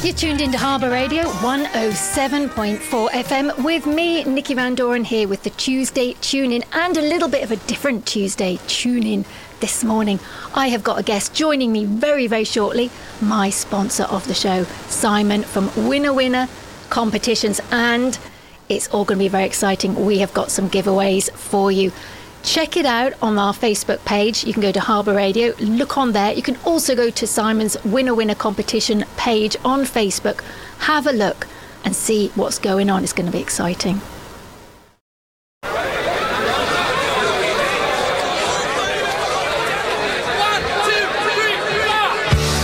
You're tuned into Harbour Radio 107.4 FM with me, Nikki Van Doren, here with the Tuesday Tune-In, and a little bit of a different Tuesday Tune-In this morning. I have got a guest joining me very, very shortly, my sponsor of the show, Simon from Winner Winner Competitions, and it's all going to be very exciting. We have got some giveaways for you. Check it out on our Facebook page. You can go to Harbour Radio, look on there. You can also go to Simon's Winner Winner Competition page on Facebook. Have a look and see what's going on. It's going to be exciting.